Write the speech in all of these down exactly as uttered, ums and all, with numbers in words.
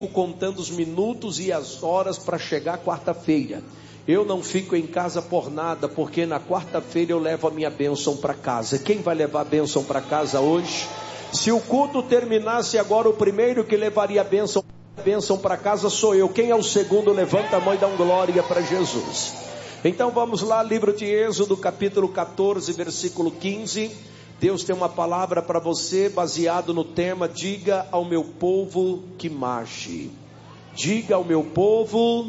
contando os minutos e as horas para chegar quarta-feira. Eu não fico em casa por nada, porque na quarta-feira eu levo a minha bênção para casa. Quem vai levar a bênção para casa hoje? Se o culto terminasse agora, o primeiro que levaria a bênção, a bênção para casa sou eu. Quem é o segundo? Levanta a mão e dá um glória para Jesus. Então vamos lá, livro de Êxodo, capítulo catorze, versículo quinze. Deus tem uma palavra para você baseado no tema: diga ao meu povo que marche. Diga ao meu povo.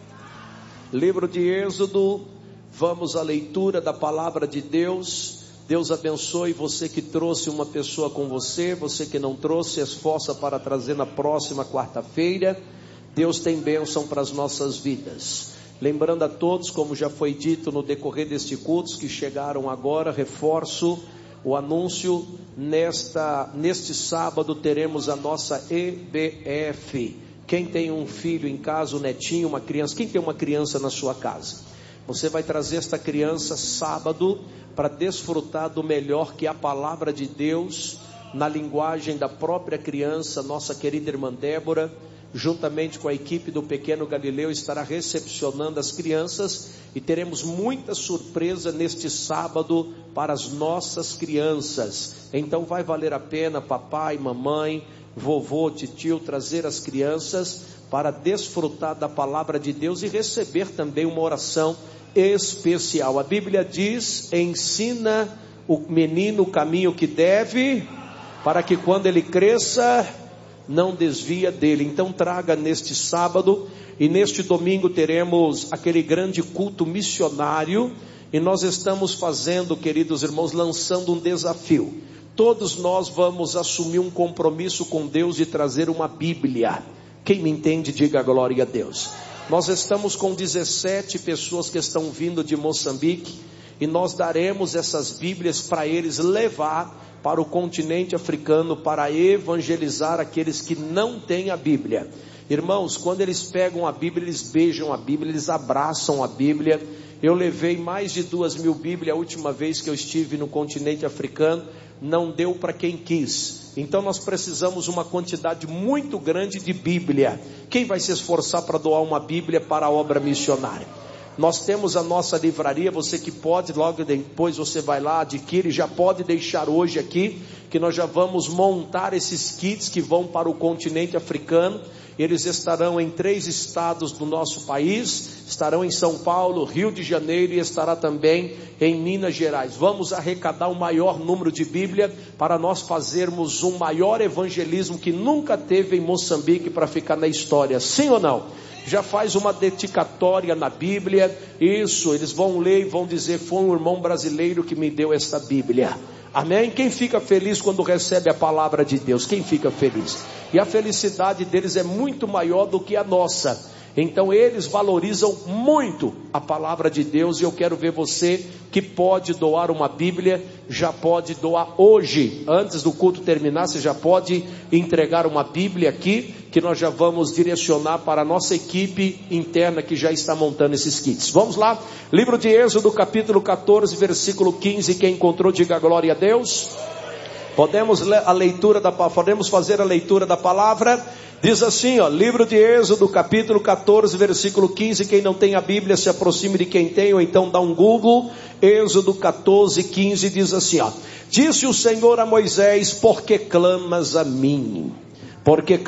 Livro de Êxodo, vamos à leitura da palavra de Deus. Deus abençoe você que trouxe uma pessoa com você, você que não trouxe, esforça para trazer na próxima quarta-feira. Deus tem bênção para as nossas vidas. Lembrando a todos, como já foi dito no decorrer deste culto, que chegaram agora, reforço o anúncio. Nesta, neste sábado teremos a nossa E B F. Quem tem um filho em casa, um netinho, uma criança, quem tem uma criança na sua casa? Você vai trazer esta criança sábado para desfrutar do melhor que é a palavra de Deus, na linguagem da própria criança. Nossa querida irmã Débora, juntamente com a equipe do Pequeno Galileu, estará recepcionando as crianças, e teremos muita surpresa neste sábado para as nossas crianças. Então vai valer a pena, papai, mamãe, vovô, titio, trazer as crianças para desfrutar da palavra de Deus e receber também uma oração especial. A Bíblia diz: ensina o menino o caminho que deve, para que quando ele cresça não desvia dele. Então traga neste sábado, e neste domingo teremos aquele grande culto missionário, e nós estamos fazendo, queridos irmãos, lançando um desafio. Todos nós vamos assumir um compromisso com Deus de trazer uma Bíblia. Quem me entende, diga glória a Deus. Nós estamos com dezessete pessoas que estão vindo de Moçambique, e nós daremos essas Bíblias para eles levar para o continente africano, para evangelizar aqueles que não têm a Bíblia. Irmãos, quando eles pegam a Bíblia, eles beijam a Bíblia, eles abraçam a Bíblia. Eu levei mais de duas mil Bíblias a última vez que eu estive no continente africano. Não deu para quem quis. Então nós precisamos uma quantidade muito grande de Bíblia. Quem vai se esforçar para doar uma Bíblia para a obra missionária? Nós temos a nossa livraria. Você que pode, logo depois você vai lá, adquire, já pode deixar hoje aqui, que nós já vamos montar esses kits que vão para o continente africano. Eles estarão em três estados do nosso país, estarão em São Paulo, Rio de Janeiro, e estará também em Minas Gerais. Vamos arrecadar o maior número de Bíblia para nós fazermos um maior evangelismo que nunca teve em Moçambique, para ficar na história. Sim ou não? Já faz uma dedicatória na Bíblia. Isso, eles vão ler e vão dizer: foi um irmão brasileiro que me deu esta Bíblia. Amém? Quem fica feliz quando recebe a palavra de Deus? Quem fica feliz? E a felicidade deles é muito maior do que a nossa. Então eles valorizam muito a palavra de Deus, e eu quero ver você que pode doar uma Bíblia. Já pode doar hoje, antes do culto terminar. Você já pode entregar uma Bíblia aqui, que nós já vamos direcionar para a nossa equipe interna que já está montando esses kits. Vamos lá, livro de Êxodo, capítulo catorze, versículo quinze. Quem encontrou, diga glória a Deus. Podemos ler a leitura da, podemos fazer a leitura da palavra. Diz assim, ó, livro de Êxodo, capítulo catorze, versículo quinze. Quem não tem a Bíblia, se aproxime de quem tem, ou então dá um Google. Êxodo catorze, quinze, diz assim, ó: disse o Senhor a Moisés: por que clamas a mim? Por que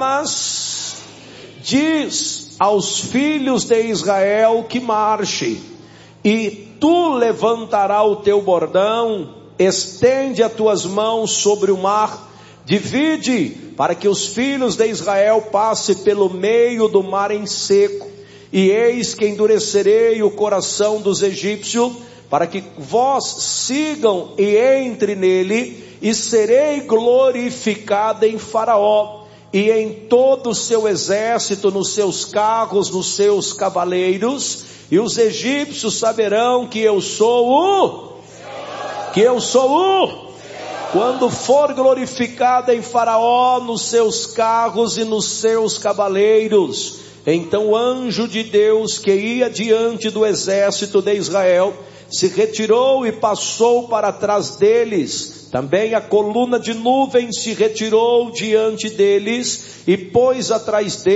clamas? Diz aos filhos de Israel que marche, e tu levantarás o teu bordão, estende as tuas mãos sobre o mar, divide, para que os filhos de Israel passem pelo meio do mar em seco. E eis que endurecerei o coração dos egípcios, para que vós sigam e entre nele, e serei glorificado em Faraó, e em todo o seu exército, nos seus carros, nos seus cavaleiros, e os egípcios saberão que eu sou o, que eu sou o, quando for glorificado em Faraó, nos seus carros e nos seus cavaleiros. Então o anjo de Deus que ia diante do exército de Israel se retirou e passou para trás deles, Também a coluna de nuvem se retirou diante deles e pôs atrás deles